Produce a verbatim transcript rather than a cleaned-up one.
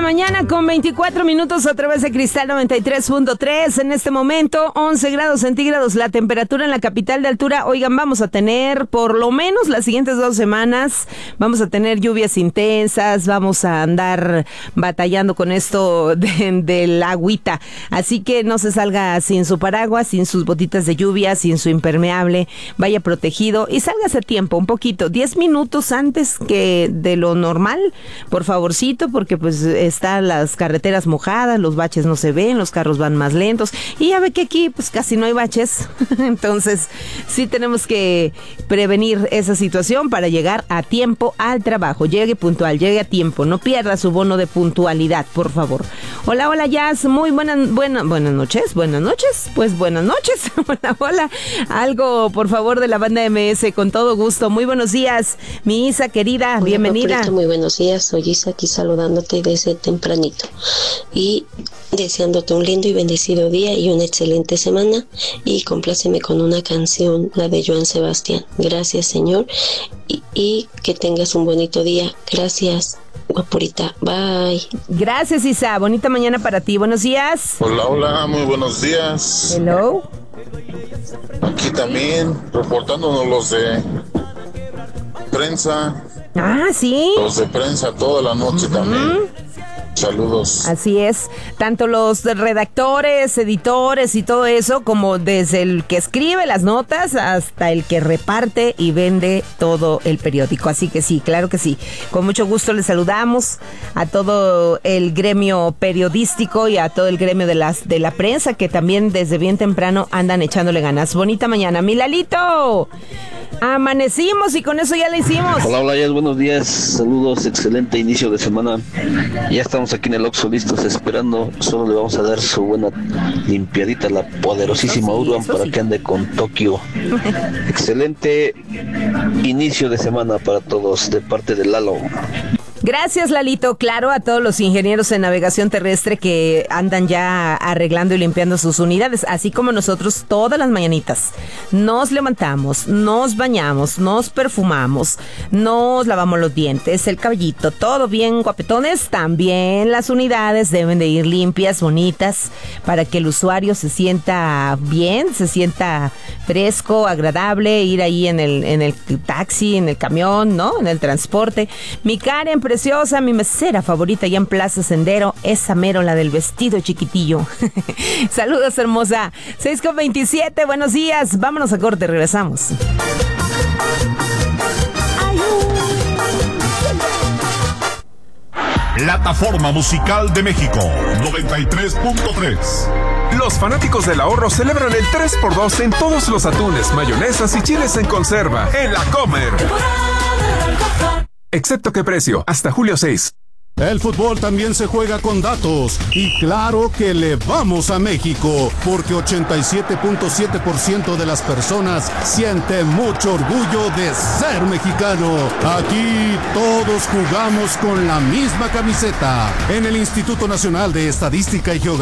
mañana con veinticuatro minutos a través de Cristal noventa y tres punto tres. En este momento, once grados centígrados la temperatura en la capital de altura. Oigan, vamos a tener por lo menos las siguientes dos semanas, vamos a tener lluvias intensas, vamos a andar batallando con esto de, de la agüita. Así que no se salga sin su paraguas, sin sus botitas de lluvia, sin su impermeable. Vaya protegido y sálgase a tiempo, un poquito, diez minutos antes que de lo normal, por favorcito, porque pues están las carreteras mojadas, los baches no se ven, los carros van más lentos y ya ve que aquí pues casi no hay baches. Entonces sí tenemos que prevenir esa situación para llegar a tiempo al trabajo. Llegue puntual, llegue a tiempo, no pierda su bono de puntualidad, por favor. Hola, hola Jazz, muy buenas, buena, buenas noches, buenas noches, pues buenas noches. Hola, hola, algo por favor de la banda M S, con todo gusto. Muy buenos días, mi Isa querida, hola, bienvenida. Papurito, muy buenos días, soy Isa aquí saludándote desde tempranito y deseándote un lindo y bendecido día y una excelente semana, y compláceme con una canción, la de Joan Sebastián. Gracias, Señor, y, y que tengas un bonito día. Gracias, guapurita, bye. Gracias, Isa, bonita mañana para ti, buenos días. Hola, hola, muy buenos días. Hello. Aquí también, reportándonos los de prensa. Ah, sí. Los de prensa toda la noche uh-huh. también. Saludos. Así es, tanto los redactores, editores y todo eso, como desde el que escribe las notas hasta el que reparte y vende todo el periódico. Así que sí, claro que sí. Con mucho gusto les saludamos a todo el gremio periodístico y a todo el gremio de las de la prensa, que también desde bien temprano andan echándole ganas. Bonita mañana, mi Lalito. Amanecimos y con eso ya le hicimos. Hola, hola, ya buenos días, saludos, excelente inicio de semana. Ya estamos aquí en el Oxxo listos esperando, solo le vamos a dar su buena limpiadita a la poderosísima Urban para que ande con Tokio. Excelente inicio de semana para todos de parte de Lalo. Gracias, Lalito. Claro, a todos los ingenieros en navegación terrestre que andan ya arreglando y limpiando sus unidades, así como nosotros todas las mañanitas. Nos levantamos, nos bañamos, nos perfumamos, nos lavamos los dientes, el cabellito, todo bien guapetones. También las unidades deben de ir limpias, bonitas, para que el usuario se sienta bien, se sienta fresco, agradable, ir ahí en el, en el taxi, en el camión, ¿no? En el transporte. Mi Karen preciosa, mi mesera favorita ya en Plaza Sendero, esa mero, la del vestido chiquitillo. Saludos, hermosa. seis con veintisiete, buenos días. Vámonos a corte, regresamos. Plataforma Musical de México, noventa y tres punto tres. Los fanáticos del ahorro celebran el tres por dos en todos los atunes, mayonesas y chiles en conserva en La Comer. Excepto qué precio, hasta julio seis. El fútbol también se juega con datos y claro que le vamos a México, porque ochenta y siete punto siete por ciento de las personas siente mucho orgullo de ser mexicano. Aquí todos jugamos con la misma camiseta. En el Instituto Nacional de Estadística y Geografía